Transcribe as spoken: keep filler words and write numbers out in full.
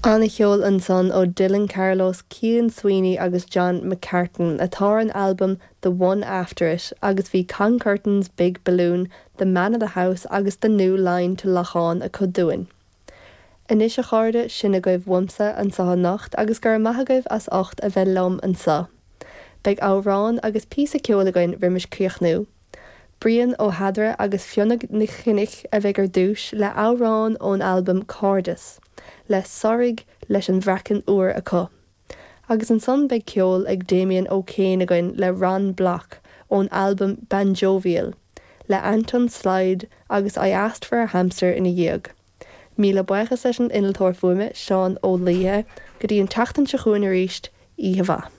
Anna cheol an son ó Dylan Carlos, Cian Sweeney agus John McCartan atá an album The One After It agus bhí Con Curtin's Big Balloon, The Man of the House agus The New Line to Lachán a chuduin. Inis a cháirde sinna goibh wumsa an sa nacht agus gur maithagaibh as ocht a bheith lom an sa. Beag árán agus pí a ceolagain rimis críochnú. Brian ó Hadra agus fionnig na chinnig a bheith gur dúis le árán ón album Cordis, le sorig leis an bhreacin uair a chu. Agus an son beag ceol ag Damien O'Kane again le Ron Block ón album Banjovial, le Anton Slide agus I Asked for a Hamster in a Dheag. Míle buchas leis an inaltóir fuime Seán Ó Líthe, go dtí an teachtain se chuin a ríist, Íomhá.